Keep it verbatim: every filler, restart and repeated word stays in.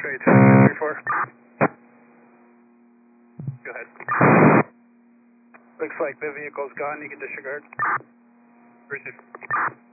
X-ray ten three four. Go ahead. Looks like the vehicle's gone. You can disregard. Receive.